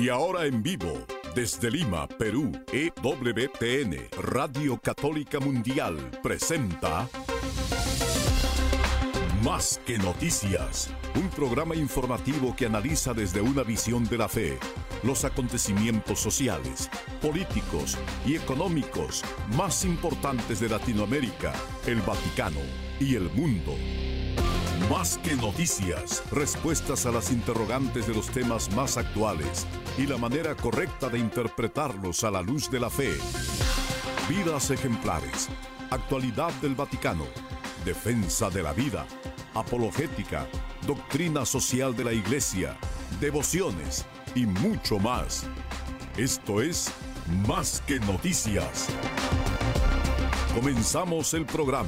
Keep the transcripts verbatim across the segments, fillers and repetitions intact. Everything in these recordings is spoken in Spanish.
Y ahora en vivo, desde Lima, Perú, E W T N, Radio Católica Mundial, presenta Más que Noticias, un programa informativo que analiza desde una visión de la fe los acontecimientos sociales, políticos y económicos más importantes de Latinoamérica, el Vaticano y el mundo. Más que noticias, respuestas a las interrogantes de los temas más actuales y la manera correcta de interpretarlos a la luz de la fe. Vidas ejemplares, actualidad del Vaticano, defensa de la vida, apologética, doctrina social de la Iglesia, devociones y mucho más. Esto es Más que Noticias. Comenzamos el programa.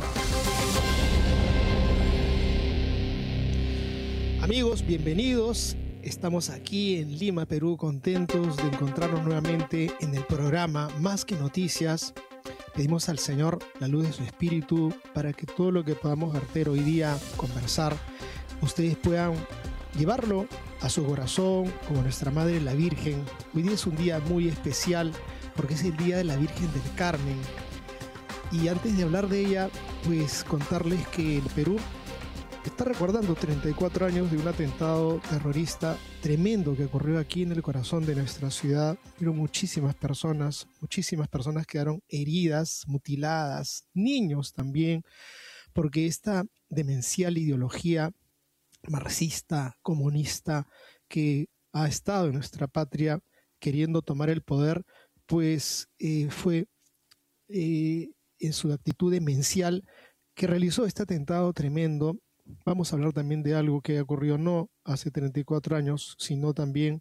Amigos, bienvenidos. Estamos aquí en Lima, Perú, contentos de encontrarnos nuevamente en el programa Más que Noticias. Pedimos al Señor la luz de su Espíritu para que todo lo que podamos verter hoy día, conversar, ustedes puedan llevarlo a su corazón, como nuestra Madre la Virgen. Hoy día es un día muy especial porque es el día de la Virgen del Carmen. Y antes de hablar de ella, pues contarles que el Perú está recordando treinta y cuatro años de un atentado terrorista tremendo que ocurrió aquí en el corazón de nuestra ciudad. Pero muchísimas personas, muchísimas personas quedaron heridas, mutiladas, niños también, porque esta demencial ideología marxista, comunista, que ha estado en nuestra patria queriendo tomar el poder, pues eh, fue eh, en su actitud demencial que realizó este atentado tremendo. Vamos a hablar también de algo que ocurrió no hace treinta y cuatro años, sino también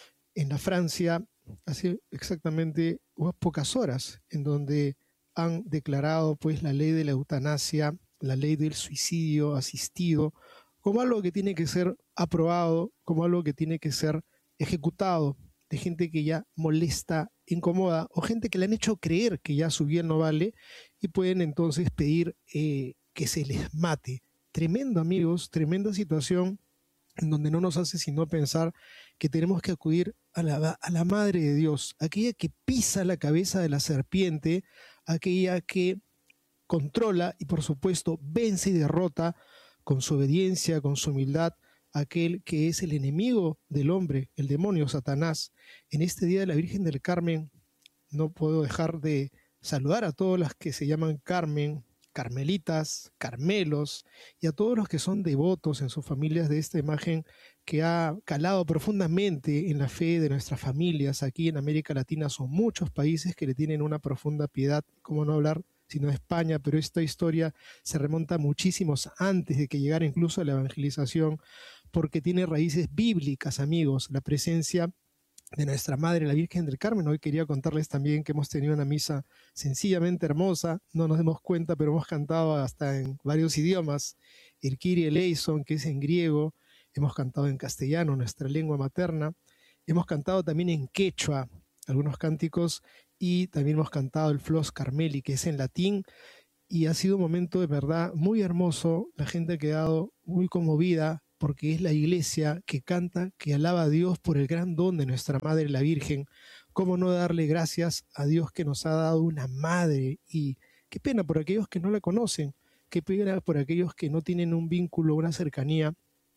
en la Francia, hace exactamente unas pocas horas, en donde han declarado pues la ley de la eutanasia, la ley del suicidio asistido, como algo que tiene que ser aprobado, como algo que tiene que ser ejecutado, de gente que ya molesta, incomoda, o gente que le han hecho creer que ya su bien no vale, y pueden entonces pedir eh, que se les mate. Tremendo, amigos, tremenda situación en donde no nos hace sino pensar que tenemos que acudir a la, a la Madre de Dios, aquella que pisa la cabeza de la serpiente, aquella que controla y por supuesto vence y derrota con su obediencia, con su humildad, aquel que es el enemigo del hombre, el demonio, Satanás. En este día de la Virgen del Carmen no puedo dejar de saludar a todas las que se llaman Carmen, carmelitas, carmelos, y a todos los que son devotos en sus familias de esta imagen que ha calado profundamente en la fe de nuestras familias. Aquí en América Latina son muchos países que le tienen una profunda piedad, cómo no hablar sino de España, pero esta historia se remonta muchísimos antes de que llegara incluso a la evangelización, porque tiene raíces bíblicas, amigos, la presencia de nuestra Madre, la Virgen del Carmen. Hoy quería contarles también que hemos tenido una misa sencillamente hermosa, no nos demos cuenta, pero hemos cantado hasta en varios idiomas, el Kyrie eleison, que es en griego, hemos cantado en castellano, nuestra lengua materna, hemos cantado también en quechua, algunos cánticos, y también hemos cantado el Flos Carmeli, que es en latín, y ha sido un momento de verdad muy hermoso. La gente ha quedado muy conmovida, porque es la iglesia que canta, que alaba a Dios por el gran don de nuestra Madre la Virgen. ¿Cómo no darle gracias a Dios que nos ha dado una madre? Y qué pena por aquellos que no la conocen, qué pena por aquellos que no tienen un vínculo, una cercanía.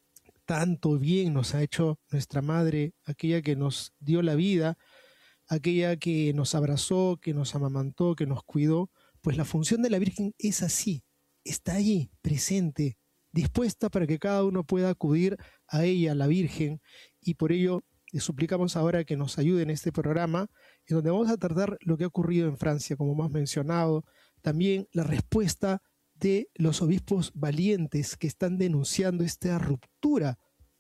Tanto bien nos ha hecho nuestra Madre, aquella que nos dio la vida, aquella que nos abrazó, que nos amamantó, que nos cuidó. Pues la función de la Virgen es así, está allí, presente, dispuesta para que cada uno pueda acudir a ella, la Virgen, y por ello le suplicamos ahora que nos ayude en este programa, en donde vamos a tratar lo que ha ocurrido en Francia, como hemos mencionado, también la respuesta de los obispos valientes que están denunciando esta ruptura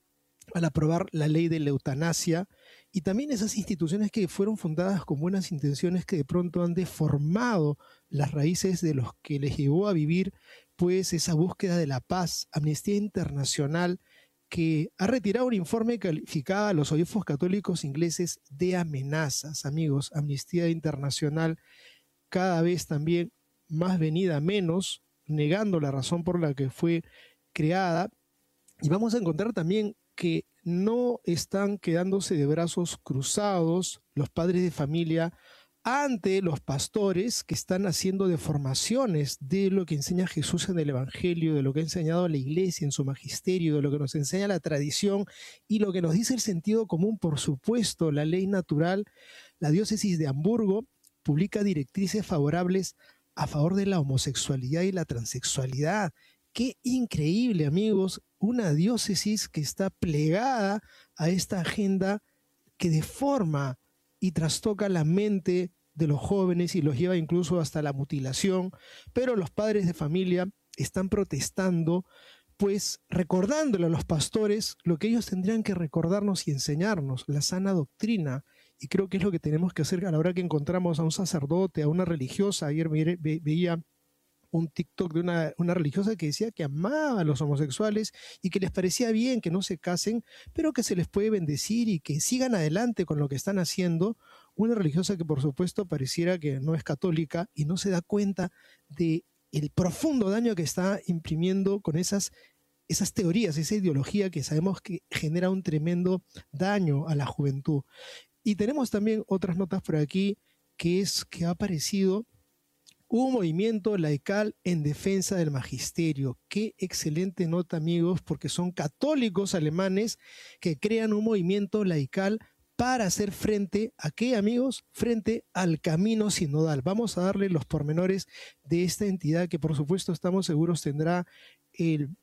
al aprobar la ley de la eutanasia, y también esas instituciones que fueron fundadas con buenas intenciones que de pronto han deformado las raíces de los que les llevó a vivir pues esa búsqueda de la paz. Amnistía Internacional, que ha retirado un informe que calificaba a los obispos católicos ingleses de amenazas. Amigos, Amnistía Internacional cada vez también más venida menos, negando la razón por la que fue creada, y vamos a encontrar también que no están quedándose de brazos cruzados los padres de familia ante los pastores que están haciendo deformaciones de lo que enseña Jesús en el Evangelio, de lo que ha enseñado la Iglesia en su magisterio, de lo que nos enseña la tradición y lo que nos dice el sentido común, por supuesto, la ley natural. La diócesis de Hamburgo publica directrices favorables a favor de la homosexualidad y la transexualidad. ¡Qué increíble, amigos! Una diócesis que está plegada a esta agenda que deforma y trastoca la mente de los jóvenes y los lleva incluso hasta la mutilación, pero los padres de familia están protestando, pues recordándole a los pastores lo que ellos tendrían que recordarnos y enseñarnos, la sana doctrina, y creo que es lo que tenemos que hacer a la hora que encontramos a un sacerdote, a una religiosa. Ayer ve, ve, veía un TikTok de una, una religiosa que decía que amaba a los homosexuales y que les parecía bien que no se casen, pero que se les puede bendecir y que sigan adelante con lo que están haciendo. Una religiosa que por supuesto pareciera que no es católica y no se da cuenta de el profundo daño que está imprimiendo con esas, esas teorías, esa ideología que sabemos que genera un tremendo daño a la juventud. Y tenemos también otras notas por aquí, que es que ha aparecido un movimiento laical en defensa del magisterio. Qué excelente nota, amigos, porque son católicos alemanes que crean un movimiento laical para hacer frente a qué, amigos, frente al camino sinodal. Vamos a darle los pormenores de esta entidad que por supuesto estamos seguros tendrá el,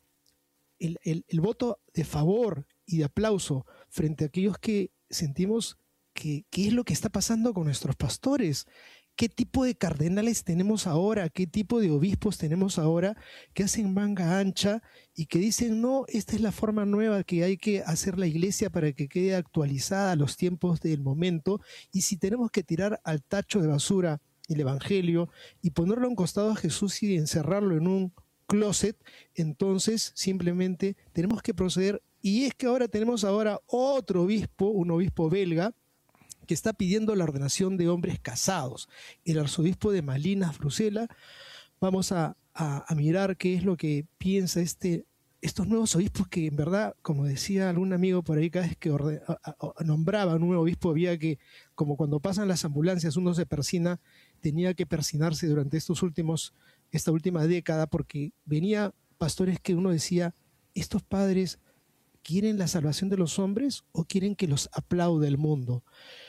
el, el, el voto de favor y de aplauso frente a aquellos que sentimos que qué es lo que está pasando con nuestros pastores. ¿Qué tipo de cardenales tenemos ahora? ¿Qué tipo de obispos tenemos ahora que hacen manga ancha y que dicen, no, esta es la forma nueva que hay que hacer la iglesia para que quede actualizada a los tiempos del momento? Y si tenemos que tirar al tacho de basura el Evangelio y ponerlo a un costado a Jesús y encerrarlo en un closet, entonces simplemente tenemos que proceder. Y es que ahora tenemos ahora otro obispo, un obispo belga, que está pidiendo la ordenación de hombres casados. El arzobispo de Malinas, Bruselas. Vamos a, a, a mirar qué es lo que piensa este, estos nuevos obispos que en verdad, como decía algún amigo por ahí, cada vez que orde, a, a, nombraba a un nuevo obispo había que, como cuando pasan las ambulancias, uno se persina, tenía que persinarse durante estos últimos, esta última década, porque venía pastores que uno decía, estos padres ¿quieren la salvación de los hombres o quieren que los aplaude el mundo?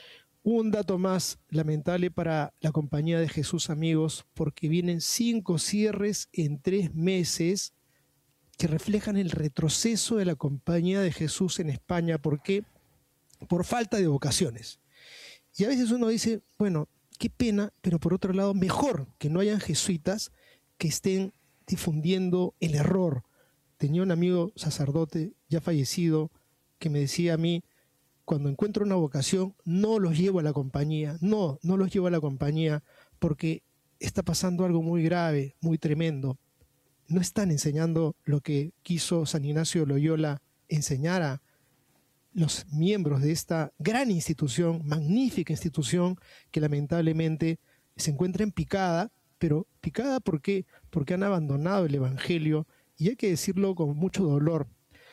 Un dato más lamentable para la Compañía de Jesús, amigos, porque vienen cinco cierres en tres meses que reflejan el retroceso de la Compañía de Jesús en España. ¿Por qué? Por falta de vocaciones. Y a veces uno dice, bueno, qué pena, pero por otro lado, mejor que no hayan jesuitas que estén difundiendo el error. Tenía un amigo sacerdote ya fallecido que me decía a mí, cuando encuentro una vocación, no los llevo a la compañía, no, no los llevo a la compañía porque está pasando algo muy grave, muy tremendo. No están enseñando lo que quiso San Ignacio de Loyola enseñar a los miembros de esta gran institución, magnífica institución, que lamentablemente se encuentra en picada, pero picada ¿por qué? Porque han abandonado el Evangelio, y hay que decirlo con mucho dolor.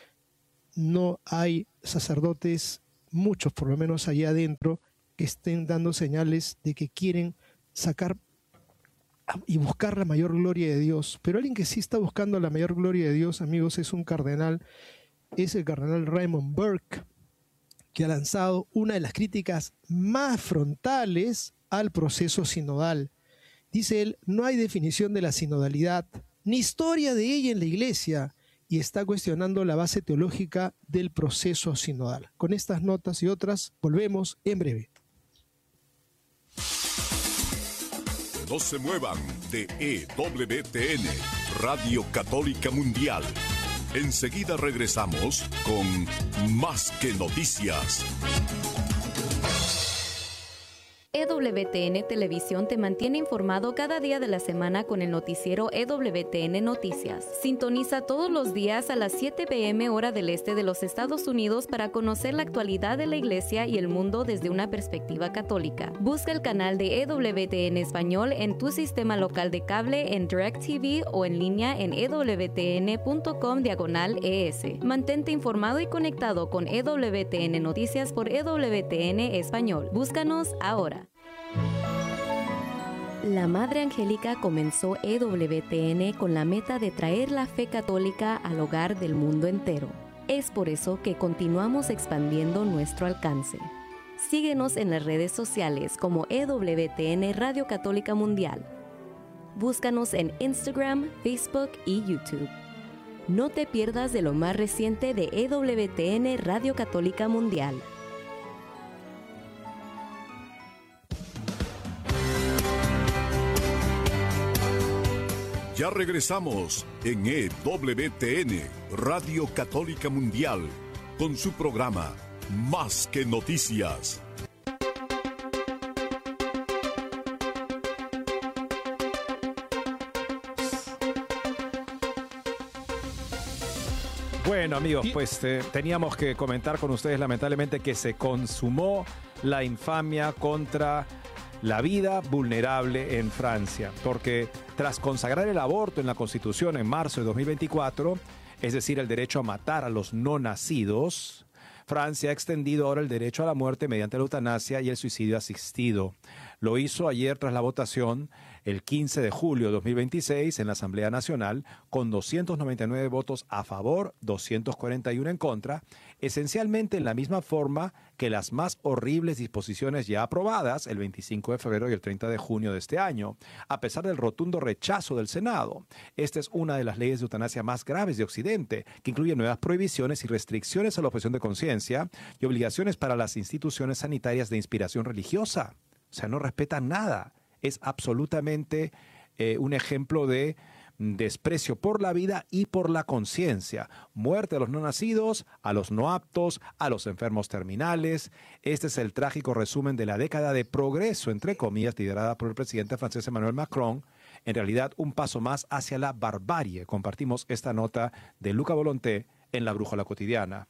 No hay sacerdotes, muchos por lo menos allá adentro, que estén dando señales de que quieren sacar y buscar la mayor gloria de Dios. Pero alguien que sí está buscando la mayor gloria de Dios, amigos, es un cardenal, es el cardenal Raymond Burke, que ha lanzado una de las críticas más frontales al proceso sinodal. Dice él, no hay definición de la sinodalidad, ni historia de ella en la Iglesia, y está cuestionando la base teológica del proceso sinodal. Con estas notas y otras, volvemos en breve. No se muevan de E W T N, Radio Católica Mundial. Enseguida regresamos con Más que Noticias. E W T N Televisión te mantiene informado cada día de la semana con el noticiero E W T N Noticias. Sintoniza todos los días a las siete p m hora del este de los Estados Unidos para conocer la actualidad de la Iglesia y el mundo desde una perspectiva católica. Busca el canal de E W T N Español en tu sistema local de cable, en DirecTV o en línea en ewtn.com diagonal ES. Mantente informado y conectado con E W T N Noticias por E W T N Español. Búscanos ahora. La Madre Angélica comenzó E W T N con la meta de traer la fe católica al hogar del mundo entero. Es por eso que continuamos expandiendo nuestro alcance. Síguenos en las redes sociales como E W T N Radio Católica Mundial. Búscanos en Instagram, Facebook y YouTube. No te pierdas de lo más reciente de E W T N Radio Católica Mundial. Ya regresamos en E W T N, Radio Católica Mundial, con su programa Más que Noticias. Bueno, amigos, pues eh, teníamos que comentar con ustedes lamentablemente que se consumó la infamia contra la vida vulnerable en Francia, porque tras consagrar el aborto en la Constitución en marzo de dos mil veinticuatro, es decir, el derecho a matar a los no nacidos, Francia ha extendido ahora el derecho a la muerte mediante la eutanasia y el suicidio asistido. Lo hizo ayer tras la votación, el quince de julio de dos mil veintiséis, en la Asamblea Nacional, con doscientos noventa y nueve votos a favor, doscientos cuarenta y uno en contra, esencialmente en la misma forma que las más horribles disposiciones ya aprobadas el veinticinco de febrero y el treinta de junio de este año, a pesar del rotundo rechazo del Senado. Esta es una de las leyes de eutanasia más graves de Occidente, que incluye nuevas prohibiciones y restricciones a la objeción de conciencia y obligaciones para las instituciones sanitarias de inspiración religiosa. O sea, no respetan nada. Es absolutamente eh, un ejemplo de desprecio por la vida y por la conciencia. Muerte a los no nacidos, a los no aptos, a los enfermos terminales. Este es el trágico resumen de la década de progreso, entre comillas, liderada por el presidente francés Emmanuel Macron. En realidad, un paso más hacia la barbarie. Compartimos esta nota de Luca Volonté en La Brújula Cotidiana.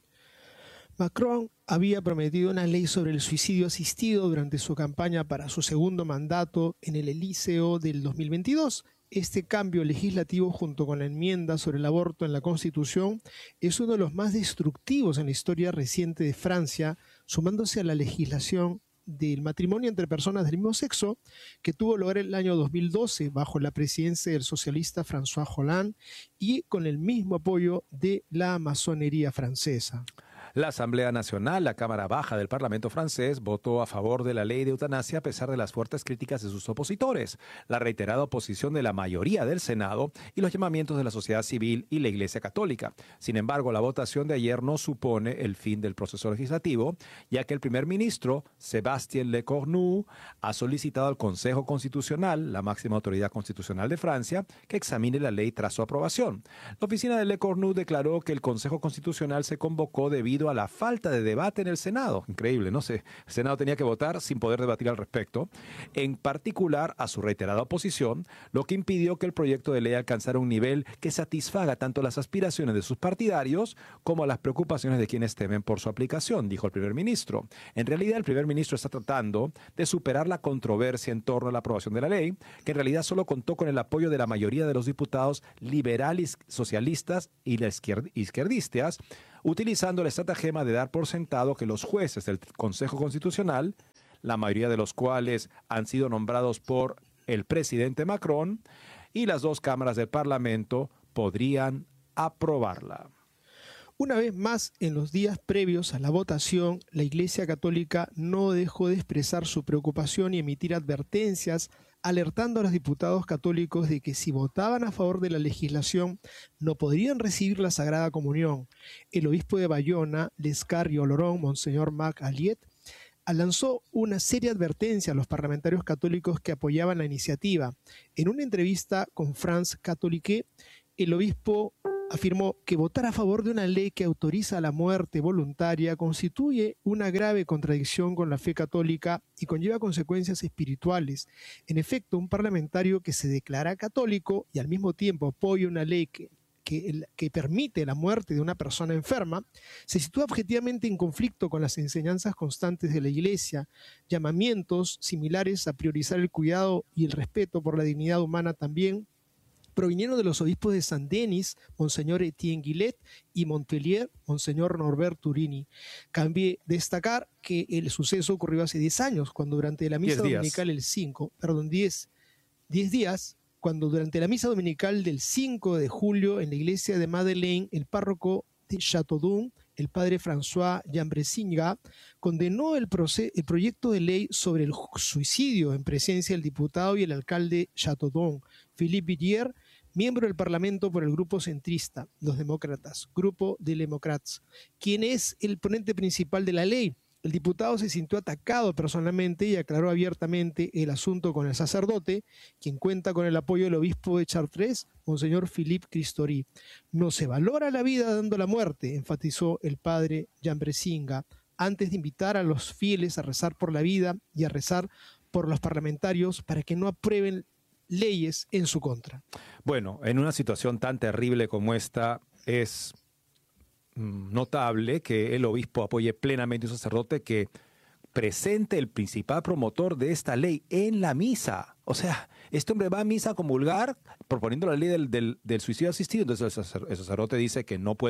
Macron había prometido una ley sobre el suicidio asistido durante su campaña para su segundo mandato en el Elíseo del dos mil veintidós. Este cambio legislativo, junto con la enmienda sobre el aborto en la Constitución, es uno de los más destructivos en la historia reciente de Francia, sumándose a la legislación del matrimonio entre personas del mismo sexo que tuvo lugar el año dos mil doce bajo la presidencia del socialista François Hollande y con el mismo apoyo de la masonería francesa. La Asamblea Nacional, la Cámara Baja del Parlamento francés, votó a favor de la ley de eutanasia a pesar de las fuertes críticas de sus opositores, la reiterada oposición de la mayoría del Senado y los llamamientos de la sociedad civil y la Iglesia Católica. Sin embargo, la votación de ayer no supone el fin del proceso legislativo, ya que el primer ministro, Sébastien Lecornu, ha solicitado al Consejo Constitucional, la máxima autoridad constitucional de Francia, que examine la ley tras su aprobación. La oficina de Lecornu declaró que el Consejo Constitucional se convocó debido a la falta de debate en el Senado. Increíble, no sé. El Senado tenía que votar sin poder debatir al respecto. En particular, a su reiterada oposición, lo que impidió que el proyecto de ley alcanzara un nivel que satisfaga tanto las aspiraciones de sus partidarios como las preocupaciones de quienes temen por su aplicación, dijo el primer ministro. En realidad, el primer ministro está tratando de superar la controversia en torno a la aprobación de la ley, que en realidad solo contó con el apoyo de la mayoría de los diputados liberales, socialistas y izquierdistas, utilizando la estratagema de dar por sentado que los jueces del Consejo Constitucional, la mayoría de los cuales han sido nombrados por el presidente Macron, y las dos cámaras del Parlamento podrían aprobarla. Una vez más, en los días previos a la votación, la Iglesia Católica no dejó de expresar su preocupación y emitir advertencias, alertando a los diputados católicos de que si votaban a favor de la legislación no podrían recibir la Sagrada Comunión. El obispo de Bayona, Lescar Oloron, Monseñor Marc Alliet, lanzó una seria advertencia a los parlamentarios católicos que apoyaban la iniciativa. En una entrevista con France Catholique, el obispo afirmó que votar a favor de una ley que autoriza la muerte voluntaria constituye una grave contradicción con la fe católica y conlleva consecuencias espirituales. En efecto, un parlamentario que se declara católico y al mismo tiempo apoya una ley que, que, que permite la muerte de una persona enferma, se sitúa objetivamente en conflicto con las enseñanzas constantes de la Iglesia, llamamientos similares a priorizar el cuidado y el respeto por la dignidad humana también, provinieron de los obispos de Saint-Denis, Monseñor Etienne Guillet, y Montpellier, Monseñor Norbert Turini. Cabe destacar que el suceso ocurrió hace diez años, cuando durante la misa dominical el cinco, perdón, diez, diez días, cuando durante la misa dominical del cinco de julio en la iglesia de Madeleine, el párroco de Châteaudun, el padre François Jambresinga, condenó el, el proyecto de ley sobre el suicidio en presencia del diputado y el alcalde Châteaudun, Philippe Villiers, miembro del Parlamento por el grupo centrista, los demócratas, Grupo de Democrats, quien es el ponente principal de la ley. El diputado se sintió atacado personalmente y aclaró abiertamente el asunto con el sacerdote, quien cuenta con el apoyo del obispo de Chartres, Monseñor Philippe Christori. No se valora la vida dando la muerte, enfatizó el padre Jambresinga, antes de invitar a los fieles a rezar por la vida y a rezar por los parlamentarios para que no aprueben leyes en su contra. Bueno, en una situación tan terrible como esta, es notable que el obispo apoye plenamente a un sacerdote que presente el principal promotor de esta ley en la misa. O sea, este hombre va a misa a comulgar proponiendo la ley del, del, del suicidio asistido. Entonces el sacerdote dice que no puede